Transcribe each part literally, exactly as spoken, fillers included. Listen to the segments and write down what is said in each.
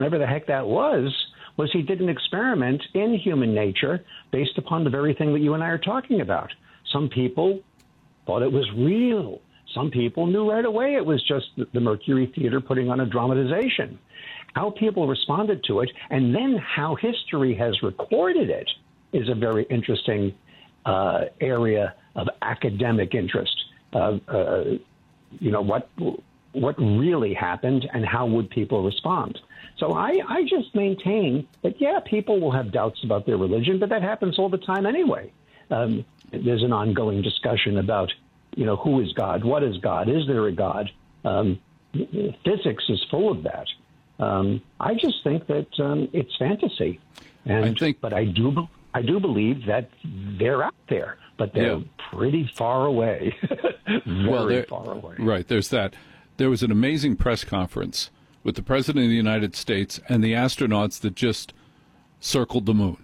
whatever the heck that was, was he did an experiment in human nature based upon the very thing that you and I are talking about. Some people thought it was real. Some people knew right away it was just the Mercury Theater putting on a dramatization. How people responded to it, and then how history has recorded it, is a very interesting uh, area of academic interest. Uh, uh, you know, what what really happened and how would people respond? So I, I just maintain that, yeah, people will have doubts about their religion, but that happens all the time anyway. Um, there's an ongoing discussion about, you know, who is God? What is God? Is there a God? Um, physics is full of that. Um, I just think that um, it's fantasy. And, I think, but I do, I do believe that they're out there, but they're yeah. pretty far away. Very well, far away. Right. There's that. There was an amazing press conference with the President of the United States and the astronauts that just circled the moon.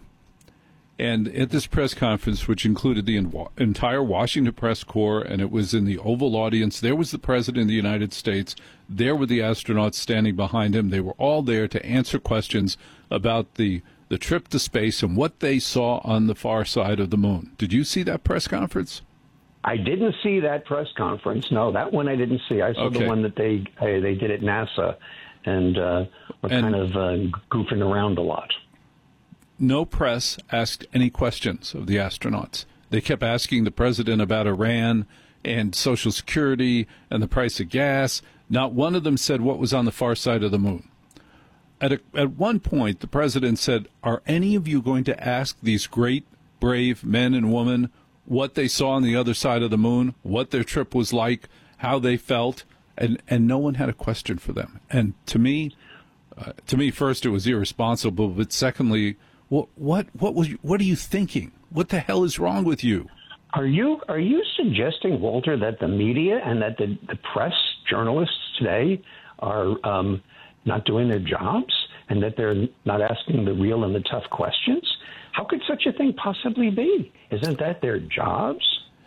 And at this press conference, which included the entire Washington press corps, and it was in the Oval audience, there was the President of the United States. There were the astronauts standing behind him. They were all there to answer questions about the, the trip to space and what they saw on the far side of the moon. Did you see that press conference? I didn't see that press conference. No, that one I didn't see. I saw okay. the one that they uh, they did at NASA, and uh, were and, kind of uh, goofing around a lot. No press asked any questions of the astronauts. They kept asking the president about Iran and Social Security and the price of gas. Not one of them said what was on the far side of the moon. At, a, at one point, the president said, "Are any of you going to ask these great, brave men and women what they saw on the other side of the moon, what their trip was like, how they felt?" And, and no one had a question for them. And to me, uh, to me, first, it was irresponsible, but secondly, What what what was you, what are you thinking? What the hell is wrong with you? Are you are you suggesting, Walter, that the media and that the, the press, journalists today, are um, not doing their jobs and that they're not asking the real and the tough questions? How could such a thing possibly be? Isn't that their jobs?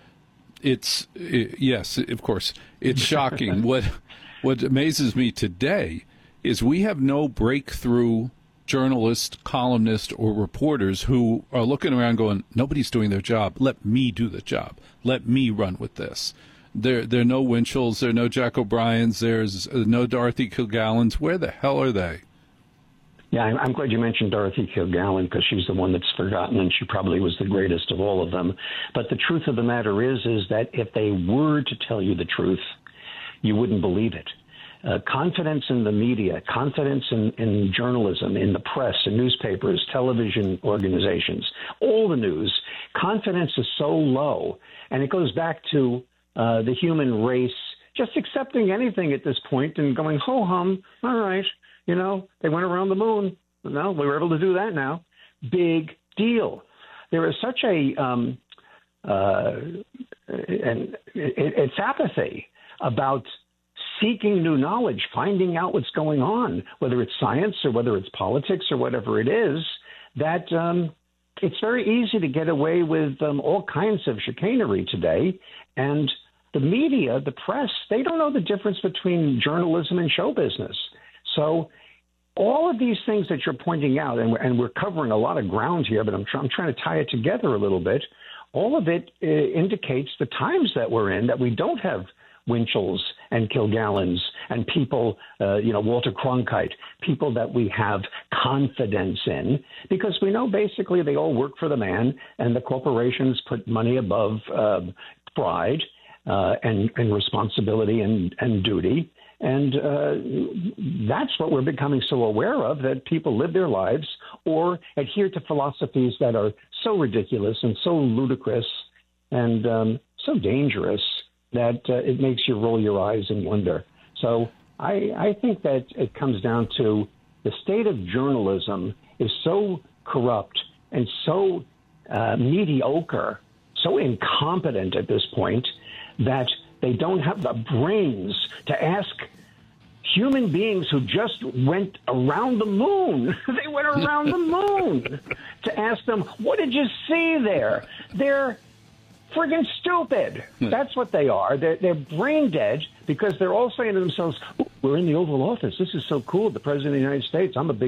It's it, yes, of course. It's shocking. what what amazes me today is we have no breakthrough journalists, columnists, or reporters who are looking around going, nobody's doing their job. Let me do the job. Let me run with this. There, there are no Winchells. There are no Jack O'Briens. There's no Dorothy Kilgallons. Where the hell are they? Yeah, I'm, I'm glad you mentioned Dorothy Kilgallen because she's the one that's forgotten, and she probably was the greatest of all of them. But the truth of the matter is, is that if they were to tell you the truth, you wouldn't believe it. Uh, confidence in the media, confidence in, in journalism, in the press, in newspapers, television organizations, all the news, confidence is so low. And it goes back to uh, the human race just accepting anything at this point and going, ho-hum, all right, you know, they went around the moon. No, we were able to do that now. Big deal. There is such a, um, uh, and it, it's apathy about seeking new knowledge, finding out what's going on, whether it's science or whether it's politics or whatever it is, that um, it's very easy to get away with um, all kinds of chicanery today. And the media, the press, they don't know the difference between journalism and show business. So all of these things that you're pointing out, and we're, and we're covering a lot of ground here, but I'm, try, I'm trying to tie it together a little bit. All of it uh, indicates the times that we're in, that we don't have Winchells and Kilgallons and people, uh, you know, Walter Cronkite, people that we have confidence in, because we know basically they all work for the man, and the corporations put money above uh, pride uh, and, and responsibility and, and duty. And uh, that's what we're becoming so aware of, that people live their lives or adhere to philosophies that are so ridiculous and so ludicrous and um, so dangerous that uh, it makes you roll your eyes and wonder. So I, I think that it comes down to the state of journalism is so corrupt and so uh, mediocre, so incompetent at this point, that they don't have the brains to ask human beings who just went around the moon. They went around the moon to ask them, what did you see there? They're friggin' stupid. That's what they are. They're, they're brain dead because they're all saying to themselves, we're in the Oval Office. This is so cool. The President of the United States. I'm a big